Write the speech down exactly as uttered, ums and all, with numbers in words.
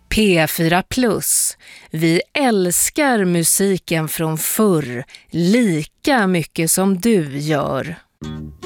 P fyra Plus. Vi älskar musiken från förr lika mycket som du gör.